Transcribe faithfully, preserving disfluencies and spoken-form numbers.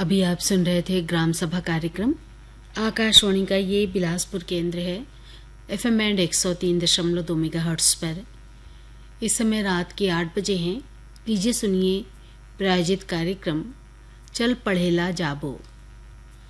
अभी आप सुन रहे थे ग्राम सभा कार्यक्रम। आकाशवाणी का ये बिलासपुर केंद्र है, एफएम बैंड एक सौ तीन दशमलव दो मेगाहर्ट्ज पर। इस समय रात के आठ बजे हैं। लीजिए सुनिए प्रायोजित कार्यक्रम चल पढ़ेला जाबो।